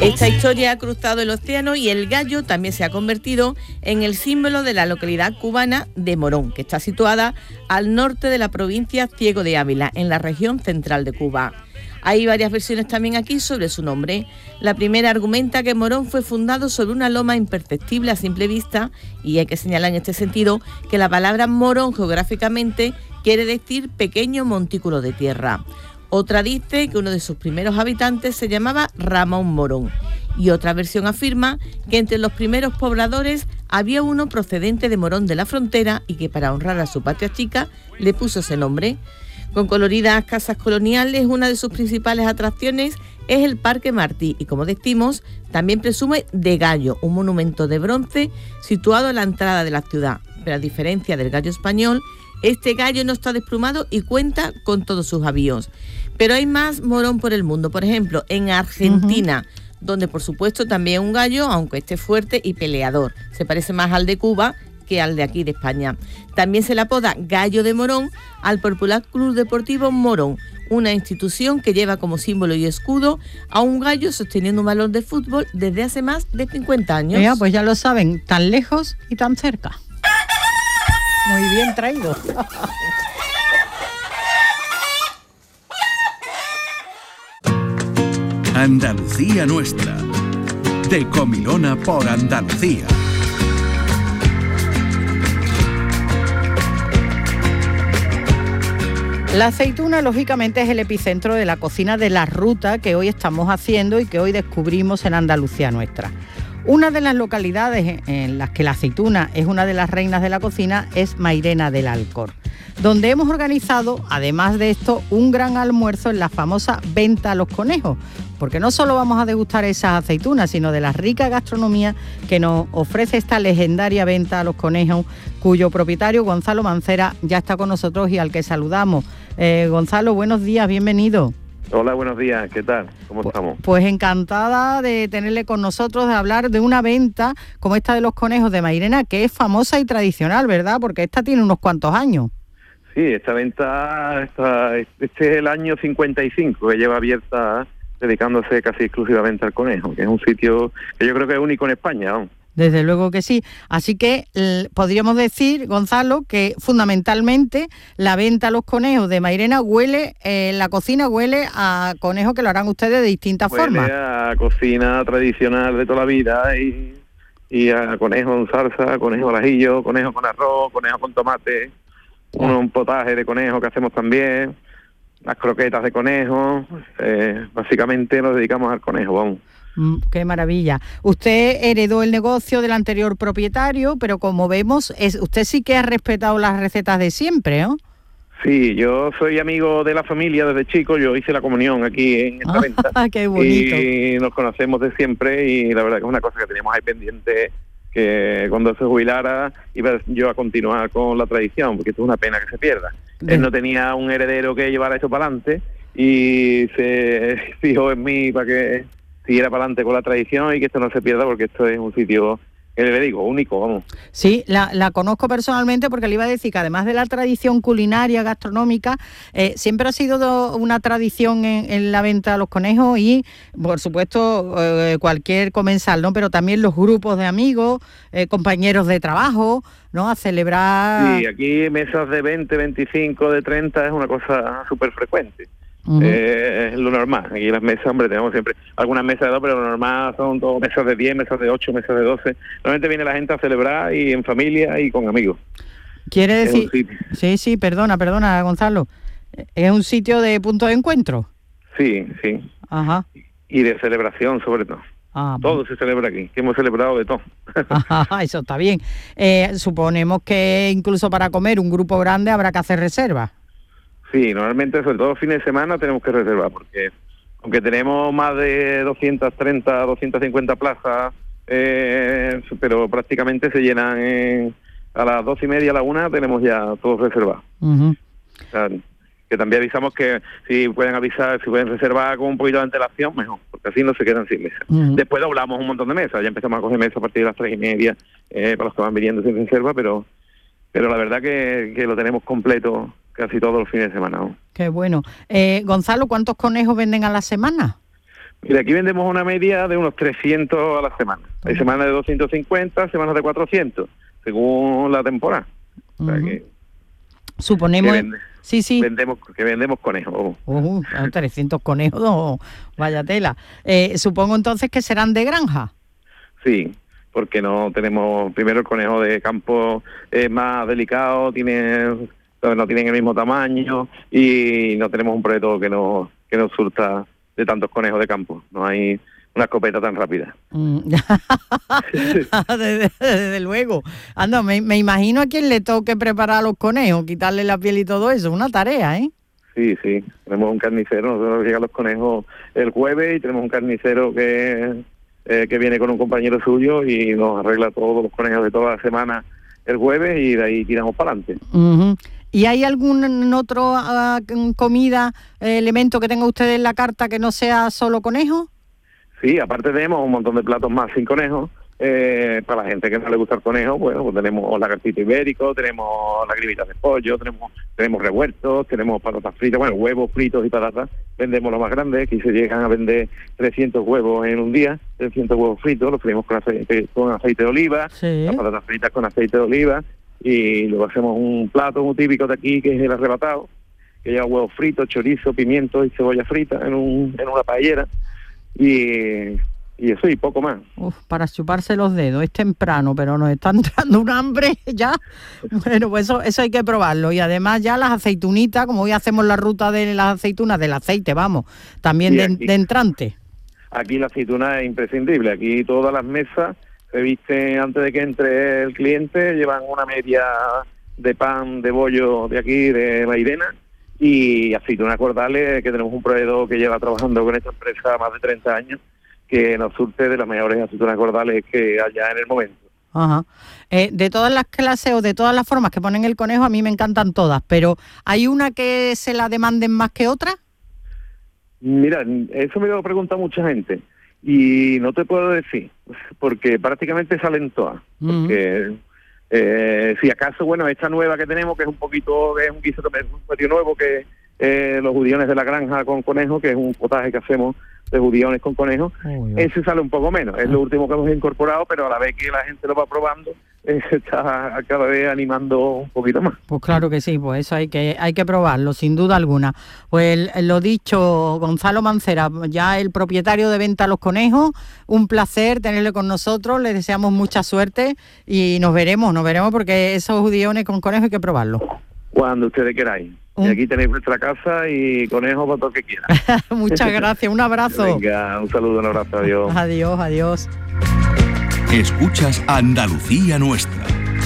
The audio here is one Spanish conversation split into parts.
Esta historia ha cruzado el océano y el gallo también se ha convertido en el símbolo de la localidad cubana de Morón, que está situada al norte de la provincia Ciego de Ávila, en la región central de Cuba. Hay varias versiones también aquí sobre su nombre. La primera argumenta que Morón fue fundado sobre una loma imperceptible a simple vista, y hay que señalar en este sentido que la palabra Morón geográficamente quiere decir pequeño montículo de tierra. Otra dice que uno de sus primeros habitantes se llamaba Ramón Morón, y otra versión afirma que entre los primeros pobladores había uno procedente de Morón de la Frontera y que para honrar a su patria chica le puso ese nombre. Con coloridas casas coloniales, una de sus principales atracciones es el Parque Martí y, como decimos, también presume de gallo, un monumento de bronce situado a la entrada de la ciudad. Pero a diferencia del gallo español, este gallo no está desplumado y cuenta con todos sus avíos. Pero hay más Morón por el mundo, por ejemplo, en Argentina, donde por supuesto también un gallo, aunque esté fuerte y peleador. Se parece más al de Cuba que al de aquí de España. También se le apoda Gallo de Morón al popular Club Deportivo Morón, una institución que lleva como símbolo y escudo a un gallo sosteniendo un balón de fútbol desde hace más de 50 años. Pues ya lo saben, tan lejos y tan cerca. Muy bien traído. Andalucía Nuestra, de Comilona por Andalucía. La aceituna, lógicamente, es el epicentro de la cocina de la ruta que hoy estamos haciendo y que hoy descubrimos en Andalucía Nuestra. Una de las localidades en las que la aceituna es una de las reinas de la cocina es Mairena del Alcor, donde hemos organizado, además de esto, un gran almuerzo en la famosa Venta a los Conejos, porque no solo vamos a degustar esas aceitunas, sino de la rica gastronomía que nos ofrece esta legendaria Venta a los Conejos, cuyo propietario, Gonzalo Mancera, ya está con nosotros y al que saludamos. Gonzalo, buenos días, bienvenido. Hola, buenos días, ¿qué tal? ¿Cómo estamos? Pues encantada de tenerle con nosotros, de hablar de una venta como esta de los conejos de Mairena, que es famosa y tradicional, ¿verdad? Porque esta tiene unos cuantos años. Sí, esta venta, este es el año 55 que lleva abierta, dedicándose casi exclusivamente al conejo, que es un sitio que yo creo que es único en España, ¿no? Desde luego que sí. Así que podríamos decir, Gonzalo, que fundamentalmente la venta a los conejos de Mairena huele, la cocina huele a conejo que lo harán ustedes de distintas formas. Huele a cocina tradicional de toda la vida y a conejo en salsa, conejo al ajillo, conejo con arroz, conejo con tomate, un potaje de conejo que hacemos también, las croquetas de conejo, básicamente nos dedicamos al conejo, vamos. Qué maravilla. Usted heredó el negocio del anterior propietario, pero como vemos, usted sí que ha respetado las recetas de siempre, ¿no? Sí, yo soy amigo de la familia desde chico, yo hice la comunión aquí en esta venta. ¡Qué bonito! Y nos conocemos de siempre y la verdad que es una cosa que teníamos ahí pendiente, que cuando se jubilara iba yo a continuar con la tradición, porque esto es una pena que se pierda. Él no tenía un heredero que llevara esto para adelante y se fijó en mí para que siguiera para adelante con la tradición y que esto no se pierda, porque esto es un sitio, que le digo, único, vamos. Sí, la conozco personalmente porque le iba a decir que además de la tradición culinaria, gastronómica, siempre ha sido una tradición en la venta a los conejos y, por supuesto, cualquier comensal, ¿no? Pero también los grupos de amigos, compañeros de trabajo, ¿no? A celebrar... Sí, aquí mesas de 20, 25, de 30 es una cosa súper frecuente. Es lo normal. Aquí las mesas, hombre, tenemos siempre algunas mesas de 2, pero lo normal son todo mesas de 10, mesas de 8, mesas de 12. Normalmente viene la gente a celebrar y en familia y con amigos. Quiere decir... Sí, perdona, Gonzalo. ¿Es un sitio de punto de encuentro? Sí. Ajá. Y de celebración, sobre todo. Todo se celebra aquí, que hemos celebrado de todo. Eso está bien. Suponemos que incluso para comer un grupo grande habrá que hacer reservas. Sí, normalmente, sobre todo fines de semana, tenemos que reservar, porque aunque tenemos más de 230, 250 plazas, pero prácticamente se llenan a las 2:30, a la 1, tenemos ya todos reservados. O sea, que también avisamos que si pueden reservar con un poquito de antelación, mejor, porque así no se quedan sin mesa. Después doblamos un montón de mesas, ya empezamos a coger mesas a partir de las 3:30, para los que van viniendo sin reserva, pero la verdad que lo tenemos completo casi todos los fines de semana, ¿no? Qué bueno. Gonzalo, ¿cuántos conejos venden a la semana? Mira, aquí vendemos una media de unos 300 a la semana. Hay semanas de 250, semanas de 400, según la temporada. O sea que, suponemos... Sí. Vendemos conejos. 300 conejos, vaya tela. Supongo entonces que serán de granja. Sí, porque no tenemos... Primero, el conejo de campo es más delicado, no tienen el mismo tamaño y no tenemos un proyecto que nos surta de tantos conejos de campo. No hay una escopeta tan rápida. Desde luego. Anda, me imagino a quien le toque preparar a los conejos, quitarle la piel y todo eso. Una tarea, ¿eh? Sí. Tenemos un carnicero. Nosotros llegan los conejos el jueves y tenemos un carnicero que viene con un compañero suyo y nos arregla todos los conejos de toda la semana el jueves y de ahí tiramos para adelante. ¿Y hay algún otro comida, elemento que tenga usted en la carta que no sea solo conejo? Sí, aparte tenemos un montón de platos más sin conejo. Para la gente que no le gusta el conejo, bueno, pues tenemos lagartito ibérico, tenemos lagrimitas de pollo, tenemos revueltos, tenemos patatas fritas, bueno, huevos fritos y patatas. Vendemos lo más grande, aquí se llegan a vender 300 huevos en un día, 300 huevos fritos, los freímos con aceite de oliva, sí. Las patatas fritas con aceite de oliva, y luego hacemos un plato muy típico de aquí, que es el arrebatado, que lleva huevos fritos, chorizo, pimiento y cebolla frita en una paellera, y eso y poco más. Para chuparse los dedos, es temprano, pero nos está entrando un hambre ya. Bueno, pues eso hay que probarlo. Y además ya las aceitunitas, como hoy hacemos la ruta de las aceitunas, del aceite, vamos, también de entrante. Aquí la aceituna es imprescindible. Aquí todas las mesas se visten antes de que entre el cliente, llevan una media de pan de bollo de aquí, de Mairena, y aceitunas Cordales, que tenemos un proveedor que lleva trabajando con esta empresa más de 30 años, que nos surte de las mejores aceitunas Cordales que haya en el momento. Ajá. De todas las clases o de todas las formas que ponen el conejo, a mí me encantan todas, pero ¿hay una que se la demanden más que otra? Mira, eso me lo pregunta mucha gente y no te puedo decir, porque prácticamente salen todas. Porque si acaso, bueno, esta nueva que tenemos, que es un guiso medio nuevo, que los judiones de la granja con conejo, que es un potaje que hacemos de judiones con conejo, ese sale un poco menos, es lo último que hemos incorporado, pero a la vez que la gente lo va probando, está cada vez animando un poquito más. Pues claro que sí, pues eso hay que probarlo, sin duda alguna. Pues lo dicho, Gonzalo Mancera, ya el propietario de Venta Los Conejos, un placer tenerle con nosotros, le deseamos mucha suerte y nos veremos porque esos judiones con conejo hay que probarlo. Cuando ustedes queráis. Y aquí tenéis vuestra casa y conejos para todo lo que quieran. Muchas gracias, un abrazo. Venga, un saludo, un abrazo, adiós. Adiós. Escuchas Andalucía Nuestra.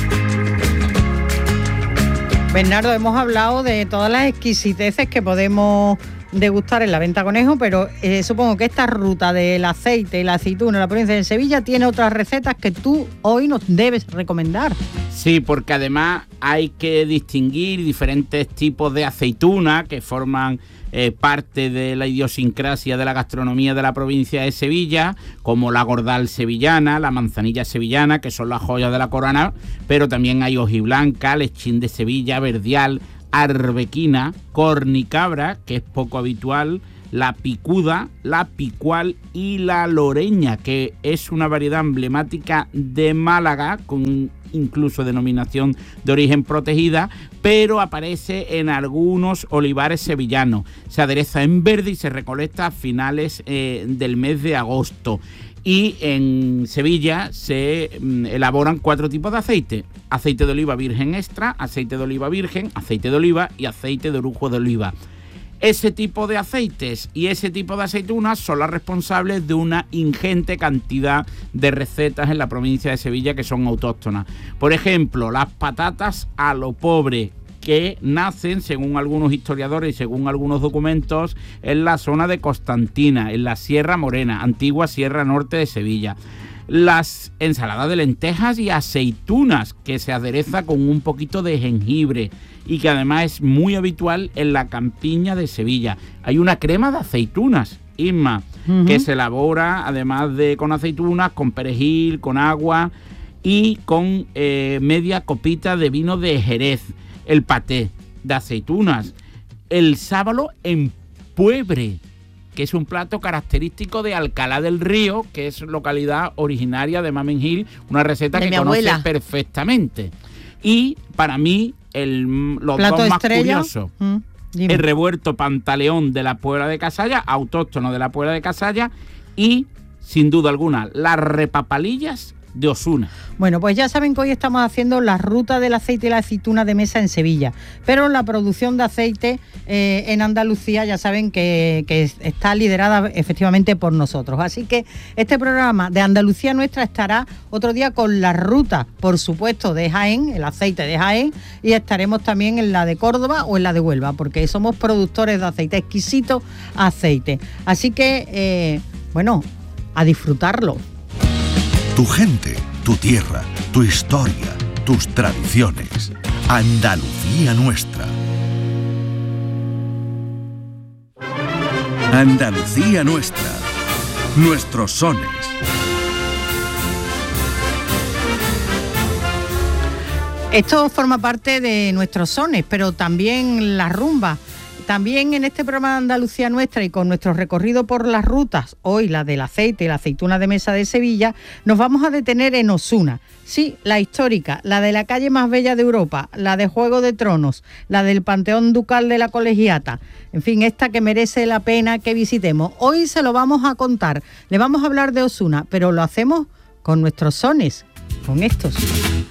Bernardo, hemos hablado de todas las exquisiteces que podemos degustar en la Venta Conejo, pero supongo que esta ruta del aceite y la aceituna en la provincia de Sevilla tiene otras recetas que tú hoy nos debes recomendar. Sí, porque además hay que distinguir diferentes tipos de aceituna que forman parte de la idiosincrasia de la gastronomía de la provincia de Sevilla, como la gordal sevillana, la manzanilla sevillana, que son las joyas de la corona, pero también hay hojiblanca, lechín de Sevilla, verdial, arbequina, cornicabra, que es poco habitual, la picuda, la picual y la loreña, que es una variedad emblemática de Málaga, con incluso denominación de origen protegida, pero aparece en algunos olivares sevillanos. Se adereza en verde y se recolecta a finales del mes de agosto. Y en Sevilla se elaboran 4 tipos de aceite: aceite de oliva virgen extra, aceite de oliva virgen, aceite de oliva y aceite de orujo de oliva. Ese tipo de aceites y ese tipo de aceitunas son las responsables de una ingente cantidad de recetas en la provincia de Sevilla que son autóctonas. Por ejemplo, las patatas a lo pobre, que nacen, según algunos historiadores y según algunos documentos, en la zona de Constantina, en la Sierra Morena, antigua Sierra Norte de Sevilla. Las ensaladas de lentejas y aceitunas, que se adereza con un poquito de jengibre y que además es muy habitual en la campiña de Sevilla. Hay una crema de aceitunas, Isma, que se elabora además de con aceitunas, con perejil, con agua y con media copita de vino de Jerez. El paté de aceitunas, el sábalo en puebre, que es un plato característico de Alcalá del Río, que es localidad originaria de Mamen Gil, una receta que conoce perfectamente. Y para mí, los plato dos más estrella, curiosos, el revuelto Pantaleón de la Puebla de Casalla, autóctono de la Puebla de Casalla, y, sin duda alguna, las repapalillas de Osuna. Bueno, pues ya saben que hoy estamos haciendo la ruta del aceite y la aceituna de mesa en Sevilla, pero la producción de aceite en Andalucía ya saben que está liderada efectivamente por nosotros. Así que este programa de Andalucía Nuestra estará otro día con la ruta, por supuesto, de Jaén, el aceite de Jaén, y estaremos también en la de Córdoba o en la de Huelva, porque somos productores de aceite, exquisito aceite. Así que, bueno, a disfrutarlo. Tu gente, tu tierra, tu historia, tus tradiciones. Andalucía Nuestra. Andalucía Nuestra. Nuestros sones. Esto forma parte de nuestros sones, pero también la rumba. También en este programa de Andalucía Nuestra y con nuestro recorrido por las rutas, hoy la del aceite y la aceituna de mesa de Sevilla, nos vamos a detener en Osuna. Sí, la histórica, la de la calle más bella de Europa, la de Juego de Tronos, la del Panteón Ducal de la Colegiata. En fin, esta que merece la pena que visitemos. Hoy se lo vamos a contar, le vamos a hablar de Osuna, pero lo hacemos con nuestros sones, con estos.